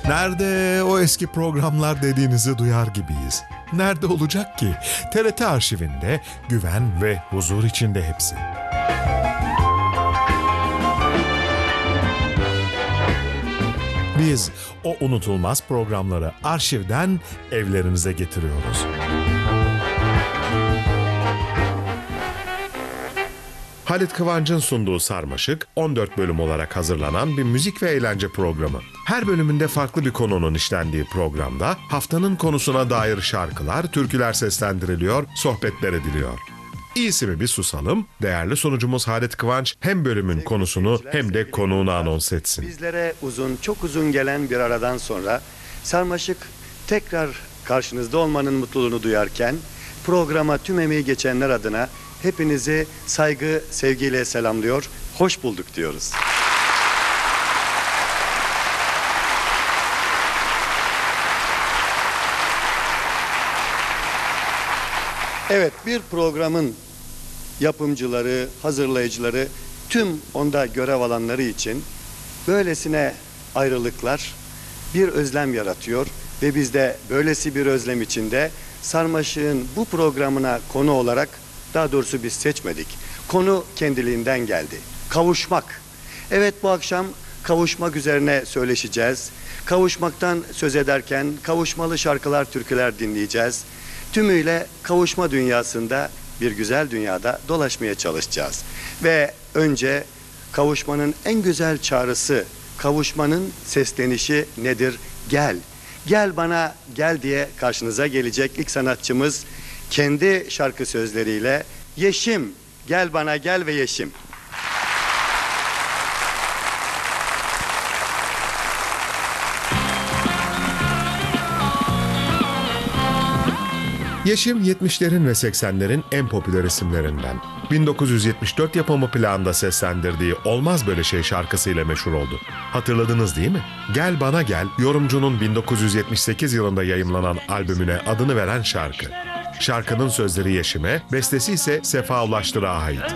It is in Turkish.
Nerede o eski programlar dediğinizi duyar gibiyiz. Nerede olacak ki? TRT arşivinde güven ve huzur içinde hepsi. Biz o unutulmaz programları arşivden evlerinize getiriyoruz. Halit Kıvanç'ın sunduğu Sarmaşık, 14 bölüm olarak hazırlanan bir müzik ve eğlence programı. Her bölümünde farklı bir konunun işlendiği programda haftanın konusuna dair şarkılar, türküler seslendiriliyor, sohbetler ediliyor. İyisi mi bir susalım, değerli sunucumuz Halit Kıvanç hem bölümün konusunu hem de konuğunu anons etsin. Bizlere çok uzun gelen bir aradan sonra Sarmaşık tekrar karşınızda olmanın mutluluğunu duyarken programa tüm emeği geçenler adına hepinizi saygı, sevgiyle selamlıyor, hoş bulduk diyoruz. Evet, bir programın yapımcıları, hazırlayıcıları, tüm onda görev alanları için böylesine ayrılıklar bir özlem yaratıyor ve biz de böylesi bir özlem içinde Sarmaşık'ın bu programına konu olarak, daha doğrusu biz seçmedik, konu kendiliğinden geldi. Kavuşmak. Evet, bu akşam kavuşmak üzerine söyleşeceğiz. Kavuşmaktan söz ederken kavuşmalı şarkılar, türküler dinleyeceğiz. Tümüyle kavuşma dünyasında, bir güzel dünyada dolaşmaya çalışacağız. Ve önce kavuşmanın en güzel çağrısı, kavuşmanın seslenişi nedir? Gel. Gel bana gel diye karşınıza gelecek ilk sanatçımız kendi şarkı sözleriyle Yeşim. Gel bana gel ve Yeşim. Yeşim 70'lerin ve 80'lerin en popüler isimlerinden. 1974 yapımı planda seslendirdiği Olmaz Böyle Şey şarkısıyla meşhur oldu. Hatırladınız değil mi? Gel Bana Gel, yorumcunun 1978 yılında yayımlanan albümüne adını veren şarkı. Şarkının sözleri Yeşim'e, bestesi ise Sefa Ulaştır'a ait.